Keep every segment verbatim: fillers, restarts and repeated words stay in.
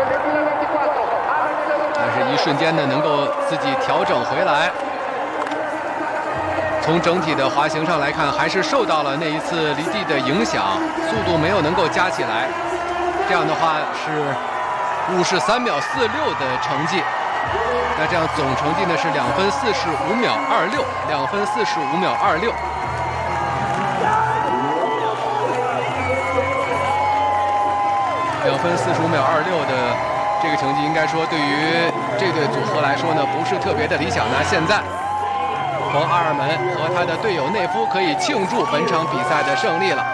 但是，一瞬间呢，能够自己调整回来。从整体的滑行上来看，还是受到了那一次离地的影响，速度没有能够加起来。这样的话是五十三秒四六的成绩。那这样总成绩呢是两分四十五秒二六，两分四十五秒二六。两分四十五秒二六的这个成绩，应该说对于这对组合来说呢，不是特别的理想。那现在，冯阿尔门和他的队友内夫可以庆祝本场比赛的胜利了。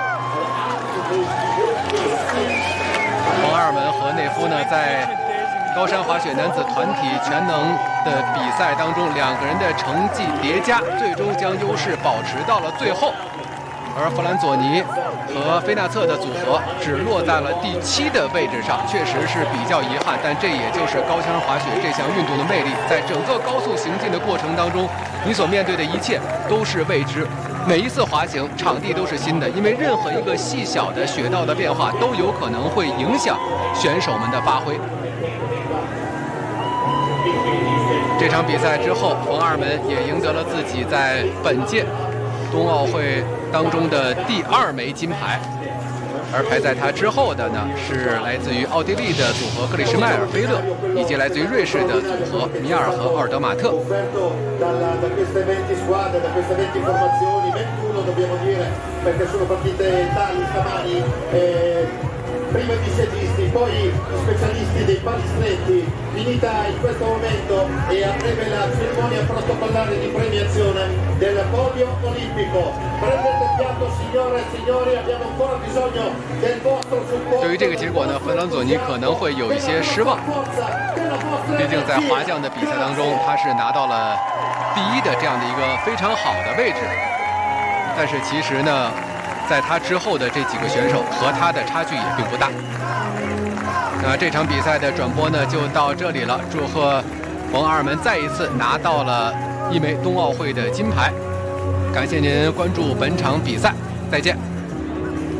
冯阿尔门和内夫呢，在高山滑雪男子团体全能的比赛当中，两个人的成绩叠加，最终将优势保持到了最后。而弗兰佐尼和菲纳策的组合只落在了第七的位置上，确实是比较遗憾。但这也就是高山滑雪这项运动的魅力，在整个高速行进的过程当中，你所面对的一切都是未知。每一次滑行，场地都是新的，因为任何一个细小的雪道的变化都有可能会影响选手们的发挥。这场比赛之后，冯阿尔门也赢得了自己在本届冬奥会当中的第二枚金牌，而排在他之后的呢是来自于奥地利的组合克里什迈尔菲勒，以及来自于瑞士的组合米尔和奥尔德马特。 Prima gli sciatisti, poi gli specialisti dei palistretti, finita in questo momento e a breve la cerimonia protocollare di premiazione del podio olimpico. Prendete fiato signore e signori, abbiamo ancora bisogno del vostro supporto. 对于这个结果呢，弗兰佐尼可能会有一些失望，毕竟在滑降的比赛当中，他是拿到了第一的这样的一个非常好的位置，但是其实呢，在他之后的这几个选手和他的差距也并不大。那这场比赛的转播呢就到这里了，祝贺冯阿尔门再一次拿到了一枚冬奥会的金牌。感谢您关注本场比赛，再见。